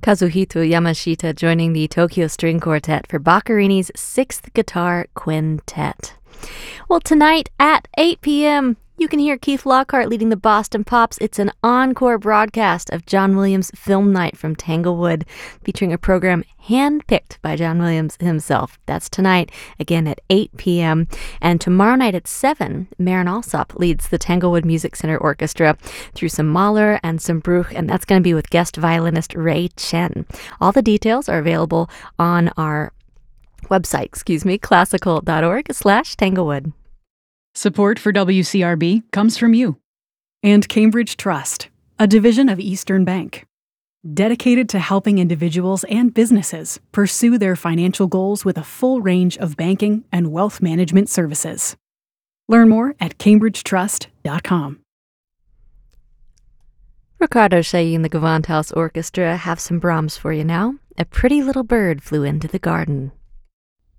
Kazuhito Yamashita joining the Tokyo String Quartet for Boccherini's 6th Guitar Quintet. Well, tonight at 8 p.m., you can hear Keith Lockhart leading the Boston Pops. It's an encore broadcast of John Williams' Film Night from Tanglewood, featuring a program handpicked by John Williams himself. That's tonight, again at 8 p.m. And tomorrow night at 7, Maren Alsop leads the Tanglewood Music Center Orchestra through some Mahler and some Bruch, and that's going to be with guest violinist Ray Chen. All the details are available on our website, classical.org/Tanglewood. Support for WCRB comes from you and Cambridge Trust, a division of Eastern Bank, dedicated to helping individuals and businesses pursue their financial goals with a full range of banking and wealth management services. Learn more at cambridgetrust.com. Ricardo Chailly and the Gewandhaus Orchestra have some Brahms for you now. A Pretty Little Bird Flew into the Garden.